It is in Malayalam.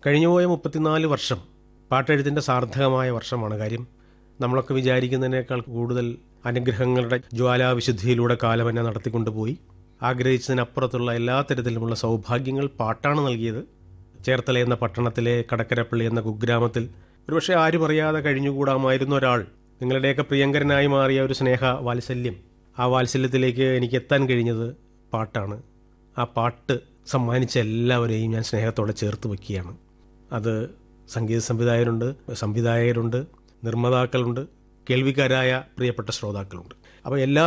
കഴിഞ്ഞുപോയ 34 വർഷം പാട്ടെഴുത്തിൻ്റെ സാർത്ഥകമായ വർഷമാണ്. കാര്യം നമ്മളൊക്കെ വിചാരിക്കുന്നതിനേക്കാൾ കൂടുതൽ അനുഗ്രഹങ്ങളുടെ ജ്വാലാവിശുദ്ധിയിലൂടെ കാലം എന്നെ നടത്തിക്കൊണ്ടുപോയി. ആഗ്രഹിച്ചതിനപ്പുറത്തുള്ള എല്ലാ തരത്തിലുമുള്ള സൗഭാഗ്യങ്ങൾ പാട്ടാണ് നൽകിയത്. ചേർത്തല എന്ന പട്ടണത്തിലെ കടക്കരപ്പള്ളി എന്ന കുഗ്രാമത്തിൽ ഒരുപക്ഷെ ആരും അറിയാതെ കഴിഞ്ഞുകൂടാമായിരുന്ന ഒരാൾ, നിങ്ങളുടെയൊക്കെ പ്രിയങ്കരനായി മാറിയ ഒരു സ്നേഹ വാത്സല്യം, ആ വാത്സല്യത്തിലേക്ക് എനിക്ക് എത്താൻ കഴിഞ്ഞത് പാട്ടാണ്. ആ പാട്ട് സമ്മാനിച്ച എല്ലാവരെയും ഞാൻ സ്നേഹത്തോടെ ചേർത്ത് വയ്ക്കുകയാണ്. അത് സംഗീത സംവിധായകരുണ്ട്, നിർമ്മാതാക്കളുണ്ട്, കേൾവിക്കാരായ പ്രിയപ്പെട്ട ശ്രോതാക്കളുണ്ട്. അപ്പോൾ എല്ലാ